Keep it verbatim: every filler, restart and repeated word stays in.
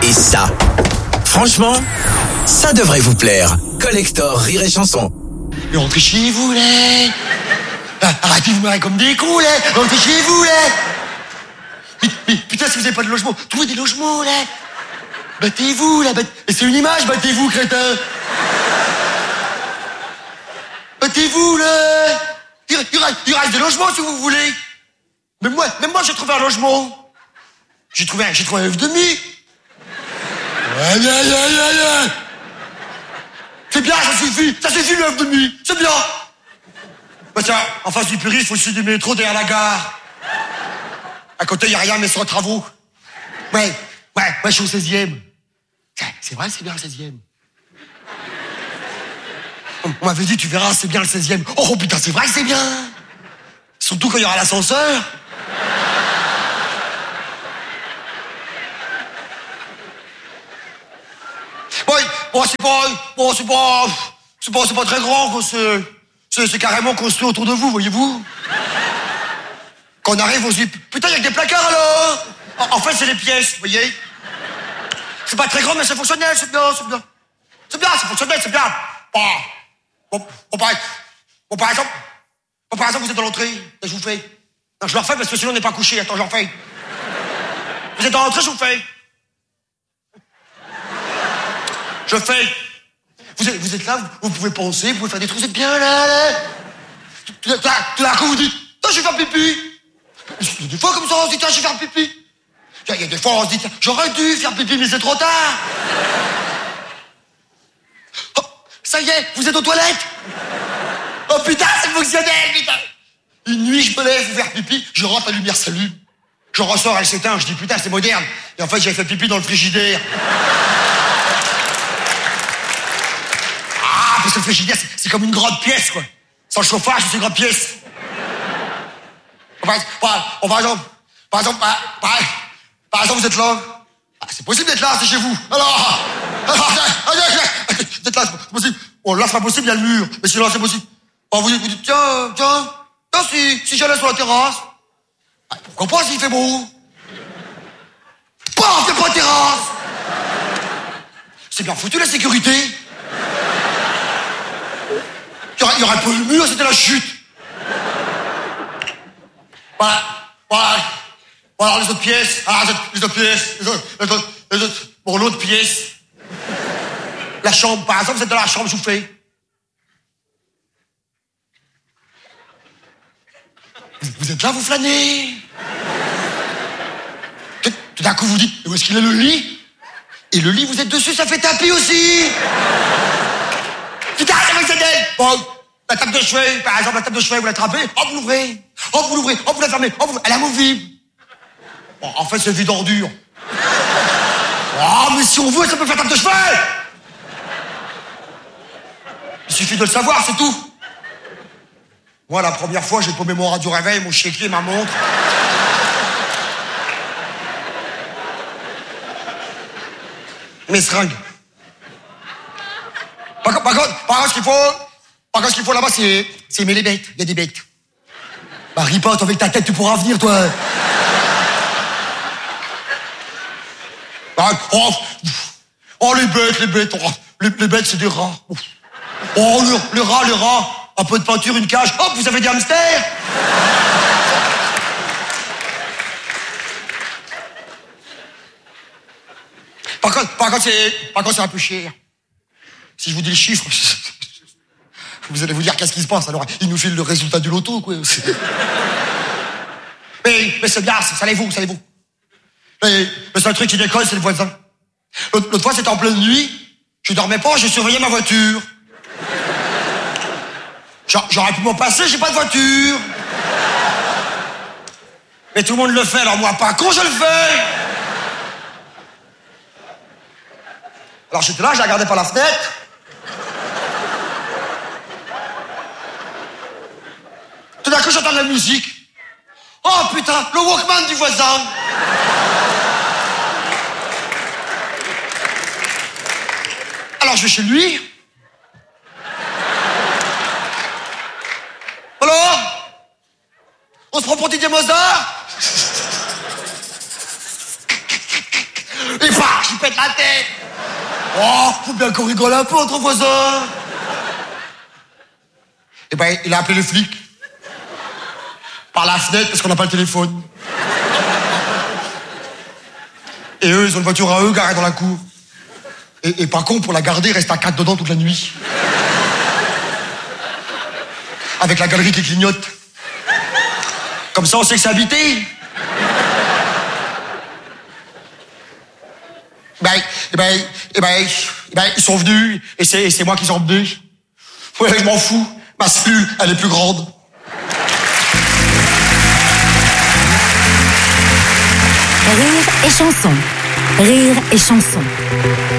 Et ça, franchement, ça devrait vous plaire. Collector Rire et Chanson. Mais rentrez chez vous, là. Arrêtez de vous marrer comme des cons, là. Rentrez chez vous, là. Mais, mais putain, si vous n'avez pas de logement, trouvez des logements, là. Battez-vous, là. Batt... Et c'est une image, battez-vous, crétin. Battez-vous, là. Il, il, il reste des logements, si vous voulez. Même moi, même moi, j'ai trouvé un logement. J'ai trouvé un, j'ai trouvé un œuf demi. Aïe, aïe, aïe, aïe, aïe. C'est bien, ça suffit. Ça suffit, l'œuf demi. C'est bien. Bah tiens, en face du périph', il faut aussi du métro derrière la gare. À côté, il n'y a rien, mais c'est en travaux. Ouais, ouais, ouais, je suis au seizième. C'est vrai, c'est bien le seizième. On, on m'avait dit, tu verras, c'est bien le seizième. Oh putain, c'est vrai que c'est bien. Surtout quand il y aura l'ascenseur. Ouais, bon, c'est pas, bon, c'est pas, c'est pas, c'est pas très grand, quoi, c'est, c'est, c'est carrément construit autour de vous, voyez-vous. Quand on arrive, on se dit, putain, il y a que des placards, alors. En, en fait, c'est les pièces, vous voyez. C'est pas très grand, mais c'est fonctionnel, c'est bien, c'est bien. C'est bien, c'est fonctionnel, c'est bien. Bon, bon, bon, par, bon, par exemple, bon, par exemple, vous êtes dans l'entrée, je vous fais. Non, je le refais parce que sinon on n'est pas couché, attends, j'en refais. Vous êtes dans l'entrée, je vous fais. Je fais. Vous êtes, vous êtes là, vous, vous pouvez penser, vous pouvez faire des trucs, vous êtes bien là, là. Tout, tout, tout d'un coup, vous dites, je vais faire pipi. Il y a des fois comme ça, on se dit, tiens, je vais faire pipi. Il y a des fois, on se dit, tiens, j'aurais dû faire pipi, mais c'est trop tard. Oh, ça y est, vous êtes aux toilettes. Oh putain, c'est fonctionnel, putain. Une nuit, je me lève pour faire pipi, je rentre, la lumière s'allume. Je ressors, elle s'éteint, je dis, putain, c'est moderne. Et en fait, j'avais fait pipi dans le frigidaire. Ah, parce que le frigidaire, c'est, c'est comme une grande pièce, quoi. Sans chauffage, c'est une grande pièce. Par, par, par exemple, par exemple, par, par, par exemple, vous êtes là. Ah, c'est possible d'être là, c'est chez vous. Alors, alors vous êtes là, c'est possible. Bon, là, c'est pas possible, il y a le mur. Mais sinon, c'est possible. Alors, vous dites, vous dites, tiens, tiens, tiens, si, si j'allais sur la terrasse. Ah, pourquoi pas s'il fait beau? Pas, c'est pas terrasse. C'est bien foutu, la sécurité. Il y aurait, il y aurait pas eu le mur, c'était la chute. Voilà, voilà, voilà les autres pièces, ah, les autres pièces, les autres, les autres, les autres, bon, l'autre pièce. La chambre, par exemple, vous êtes dans la chambre, je vous fais. Vous, vous êtes là, vous flânez. Tout, tout d'un coup, vous dites, où est-ce qu'il est le lit? Et le lit, vous êtes dessus, ça fait tapis aussi. Putain, c'est fonctionnel. Bon, la table de chevet, par exemple, la table de chevet, vous l'attrapez, hop, vous l'ouvrez. Hop, vous l'ouvrez, hop, vous la fermez, hop, vous... elle est amovible. Bon, en fait, c'est vide d'ordure. Oh, mais si on veut, ça peut faire table de chevet. Il suffit de le savoir, c'est tout. Moi, la première fois, j'ai paumé mon radio réveil, mon chéquier, ma montre. Mes seringues. Par, par contre, par contre, ce qu'il faut, par contre, ce qu'il faut là-bas, c'est, c'est aimer les bêtes. Il y a des bêtes. Bah, ris pas, toi, avec ta tête, tu pourras venir, toi. Bah, oh, oh, les bêtes, les bêtes, oh, les, les bêtes, c'est des rats. Oh, le, le rat, le rat. Un peu de peinture, une cage. Hop, vous avez des hamsters. Par contre, par contre, c'est, par contre, c'est un peu cher. Si je vous dis le chiffre, vous allez vous dire qu'est-ce qui se passe. Alors, il nous file le résultat du loto, quoi. mais, mais c'est bien, savez-vous, savez-vous. Mais, mais c'est un truc qui décolle, c'est le voisin. L'autre, l'autre fois, c'était en pleine nuit. Je dormais pas, je surveillais ma voiture. J'aurais pu m'en passer, j'ai pas de voiture. Mais tout le monde le fait, alors moi, pas con, je le fais. Alors j'étais là, je la regardais par la fenêtre. Tout d'un coup, j'entends de la musique. Oh putain, le Walkman du voisin. Alors je vais chez lui. Alors, on se prend pour Didier Mozart. Et bah, qui pète la tête. Oh, faut bien qu'on rigole un peu entre voisins. Eh ben, il a appelé les flics. Par la fenêtre, parce qu'on n'a pas le téléphone. Et eux, ils ont une voiture à eux garée dans la cour. Et, et pas con, pour la garder, il reste à quatre dedans toute la nuit. Avec la galerie qui clignote. Comme ça, on sait que c'est habité. Ben, eh ben, eh ben, eh ben, ils sont venus, et c'est, et c'est moi qui les ai emmenés. Ouais, je m'en fous. Ma cellule, elle est plus grande. Rire et chanson. Rire et chanson.